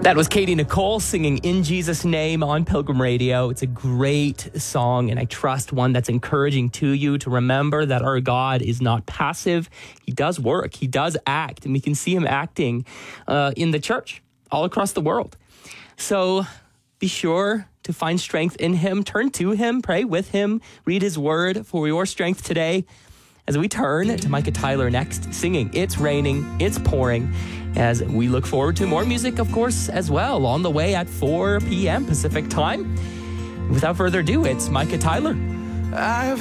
That was Katie Nicole singing In Jesus' Name on Pilgrim Radio. It's a great song, and I trust one that's encouraging to you to remember that our God is not passive. He does work. He does act, and we can see him acting in the church all across the world. So be sure to find strength in him. Turn to him, pray with him, read his word for your strength today. As we turn to Micah Tyler next, singing It's Raining, It's Pouring, as we look forward to more music, of course, as well, on the way at 4 p.m. Pacific time. Without further ado, it's Micah Tyler. I've